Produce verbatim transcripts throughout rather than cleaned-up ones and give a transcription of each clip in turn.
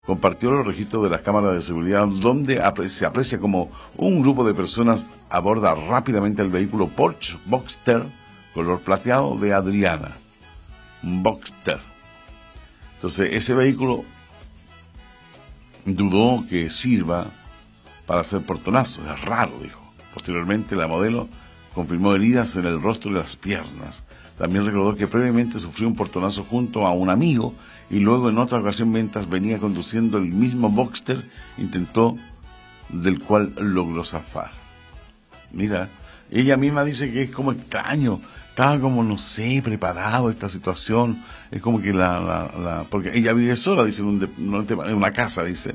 compartió los registros de las cámaras de seguridad donde se aprecia como un grupo de personas aborda rápidamente el vehículo Porsche Boxster color plateado de Adriana. Un Boxster. Entonces ese vehículo dudó que sirva para hacer portonazos. Es raro, dijo. Posteriormente la modelo confirmó heridas en el rostro y las piernas. También recordó que previamente sufrió un portonazo junto a un amigo y luego en otra ocasión mientras venía conduciendo el mismo Boxster intentó, del cual logró zafar. Mira, ella misma dice que es como extraño, estaba como, no sé, preparado a esta situación, es como que la, la, la porque ella vive sola, dice, en, un de, en una casa, dice,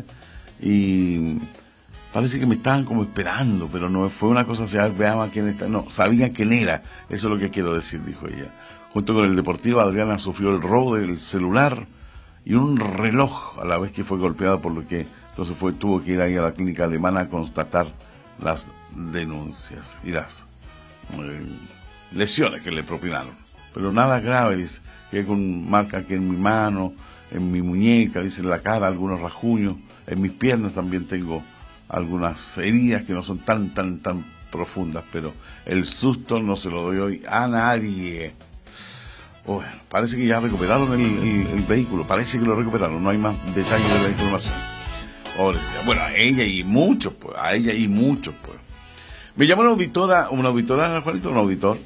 y parece que me estaban como esperando, pero no fue una cosa así, veamos quién está, no, sabían quién era, eso es lo que quiero decir, dijo ella. Junto con el Deportivo, Adriana sufrió el robo del celular y un reloj a la vez que fue golpeada, por lo que entonces fue tuvo que ir ahí a la clínica alemana a constatar las denuncias y las eh, lesiones que le propinaron. Pero nada grave, dice, que con marca aquí en mi mano, en mi muñeca, dice, en la cara, algunos rasguños, en mis piernas también tengo algunas heridas que no son tan, tan, tan profundas, pero el susto no se lo doy hoy a nadie. Bueno, parece que ya recuperaron el, el, el vehículo, parece que lo recuperaron, no hay más detalles de la información. Bueno, a ella y muchos, pues, a ella y muchos, pues. Me llamó una auditora, una auditora, Juanito, un auditor,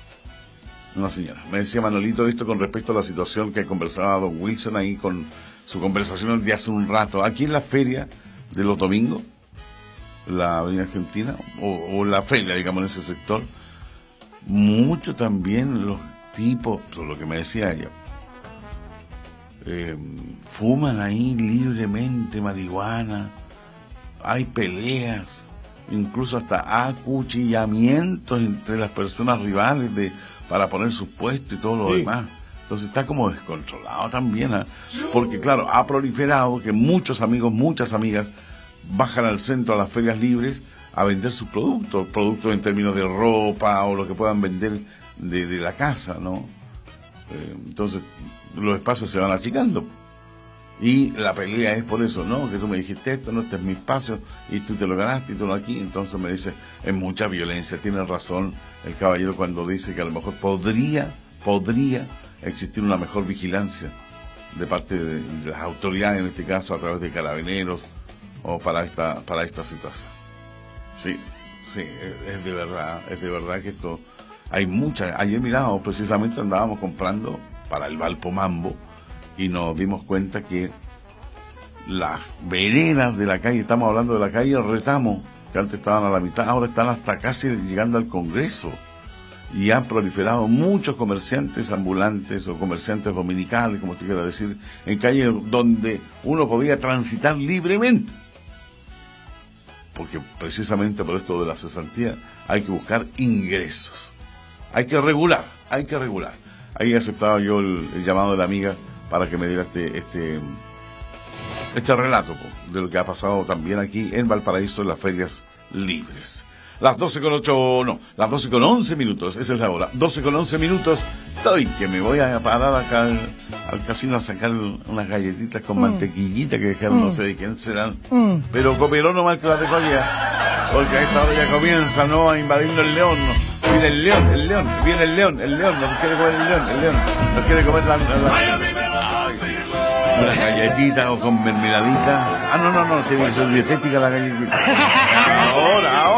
una señora. Me decía, Manolito, esto con respecto a la situación que conversaba don Wilson ahí con su conversación de hace un rato, aquí en la feria de los domingos, la Avenida Argentina, o, o la feria, digamos, en ese sector, mucho también los tipos, lo que me decía ella, eh, fuman ahí libremente marihuana, hay peleas, incluso hasta acuchillamientos entre las personas rivales de para poner sus puestos y todo lo sí. demás. Entonces está como descontrolado también, ¿eh? Porque claro, ha proliferado que muchos amigos, muchas amigas bajan al centro a las ferias libres a vender sus productos, productos en términos de ropa o lo que puedan vender de, de la casa, ¿no? Eh, entonces los espacios se van achicando. Y la pelea es por eso, ¿no? Que tú me dijiste esto, no, este es mi espacio, y tú te lo ganaste y tú lo aquí. Entonces me dice, es mucha violencia. Tiene razón el caballero cuando dice que a lo mejor podría, podría existir una mejor vigilancia de parte de, de las autoridades, en este caso a través de carabineros, o para esta, para esta situación. Sí, sí, es, es de verdad, es de verdad que esto, hay muchas. Ayer mirábamos, precisamente andábamos comprando para el Valpomambo, y nos dimos cuenta que las veredas de la calle, estamos hablando de la calle Retamo, que antes estaban a la mitad, ahora están hasta casi llegando al Congreso, y han proliferado muchos comerciantes ambulantes o comerciantes dominicales, como usted quiera decir, en calles donde uno podía transitar libremente, porque precisamente por esto de la cesantía hay que buscar ingresos, hay que regular, hay que regular. Ahí aceptaba yo el, el llamado de la amiga para que me diera este este, este relato po, de lo que ha pasado también aquí en Valparaíso en las ferias libres. Las doce con ocho, no, las doce con once minutos, esa es la hora. doce con once minutos, estoy que me voy a parar acá al, al casino a sacar unas galletitas con mm. mantequillita que dejaron, mm. no sé de quién serán, mm. pero comerón nomás que las dejo allá, porque a esta hora ya comienza, ¿no?, a invadirnos el león, ¿no? Viene el león, el león, viene el león, el león, nos quiere comer el león, el león, nos quiere comer la... la, la una galletita o con mermeladita. Ah, no, no, no, tiene que ser dietética la galletita. Ahora,